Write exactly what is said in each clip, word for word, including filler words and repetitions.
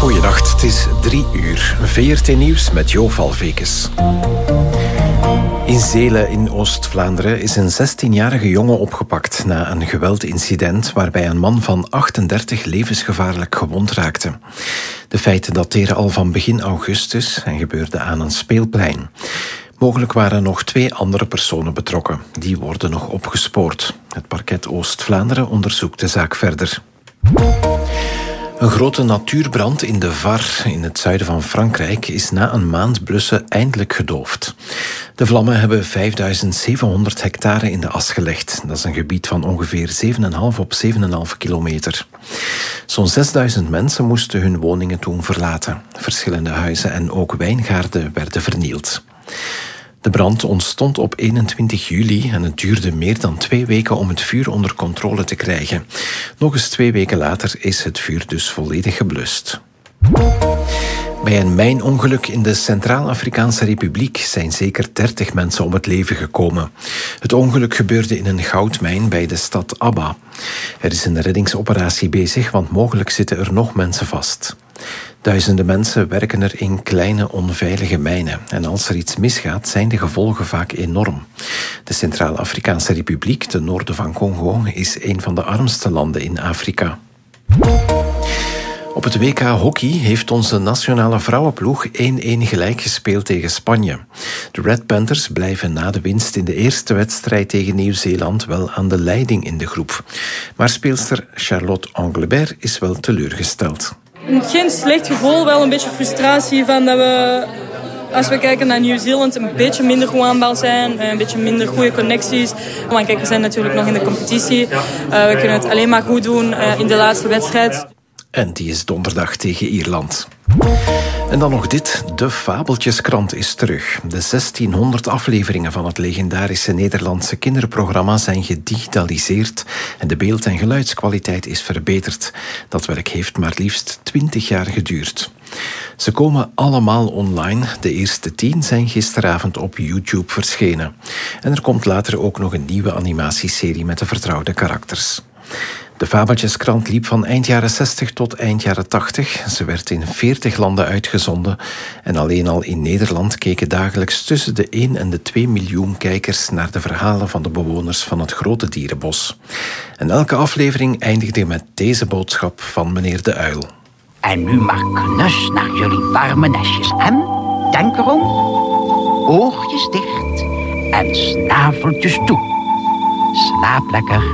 Goeiedag, het is drie uur. V R T Nieuws met Jo Valvekes. In Zelen in Oost-Vlaanderen is een zestienjarige jongen opgepakt na een geweldincident waarbij een man van achtendertig levensgevaarlijk gewond raakte. De feiten dateren al van begin augustus en gebeurden aan een speelplein. Mogelijk waren nog twee andere personen betrokken. Die worden nog opgespoord. Het parket Oost-Vlaanderen onderzoekt de zaak verder. Een grote natuurbrand in de Var, in het zuiden van Frankrijk, is na een maand blussen eindelijk gedoofd. De vlammen hebben vijfduizend zevenhonderd hectare in de as gelegd. Dat is een gebied van ongeveer zeven komma vijf op zeven komma vijf kilometer. Zo'n zesduizend mensen moesten hun woningen toen verlaten. Verschillende huizen en ook wijngaarden werden vernield. De brand ontstond op eenentwintig juli en het duurde meer dan twee weken om het vuur onder controle te krijgen. Nog eens twee weken later is het vuur dus volledig geblust. Bij een mijnongeluk in de Centraal-Afrikaanse Republiek zijn zeker dertig mensen om het leven gekomen. Het ongeluk gebeurde in een goudmijn bij de stad Abba. Er is een reddingsoperatie bezig, want mogelijk zitten er nog mensen vast. Duizenden mensen werken er in kleine, onveilige mijnen. En als er iets misgaat, zijn de gevolgen vaak enorm. De Centraal-Afrikaanse Republiek, ten noorden van Congo, is een van de armste landen in Afrika. Op het W K hockey heeft onze nationale vrouwenploeg één-één gelijk gespeeld tegen Spanje. De Red Panthers blijven na de winst in de eerste wedstrijd tegen Nieuw-Zeeland wel aan de leiding in de groep. Maar speelster Charlotte Anglebert is wel teleurgesteld. Geen slecht gevoel, wel een beetje frustratie van dat we, als we kijken naar Nieuw-Zeeland, een beetje minder goed aanbouw zijn, een beetje minder goede connecties. Want kijk, we zijn natuurlijk nog in de competitie. Uh, we kunnen het alleen maar goed doen uh, in de laatste wedstrijd. En die is donderdag tegen Ierland. En dan nog dit. De Fabeltjeskrant is terug. De zestienhonderd afleveringen van het legendarische Nederlandse kinderprogramma zijn gedigitaliseerd en de beeld- en geluidskwaliteit is verbeterd. Dat werk heeft maar liefst twintig jaar geduurd. Ze komen allemaal online. De eerste tien zijn gisteravond op YouTube verschenen. En er komt later ook nog een nieuwe animatieserie met de vertrouwde karakters. De Fabeltjeskrant liep van eind jaren zestig tot eind jaren tachtig. Ze werd in veertig landen uitgezonden. En alleen al in Nederland keken dagelijks tussen de één en de twee miljoen kijkers naar de verhalen van de bewoners van het grote dierenbos. En elke aflevering eindigde met deze boodschap van meneer De Uil. En nu maar knus naar jullie warme nestjes. En denk erom, oogjes dicht en snaveltjes toe. Slaap lekker.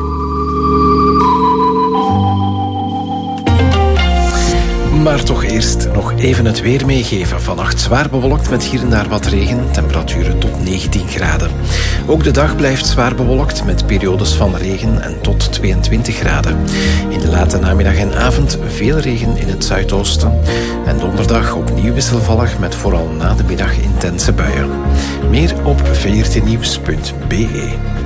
Maar toch eerst nog even het weer meegeven. Vannacht zwaar bewolkt met hier en daar wat regen. Temperaturen tot negentien graden. Ook de dag blijft zwaar bewolkt met periodes van regen en tot tweeëntwintig graden. In de late namiddag en avond veel regen in het zuidoosten. En donderdag opnieuw wisselvallig met vooral na de middag intense buien. Meer op v r t nieuws punt b e.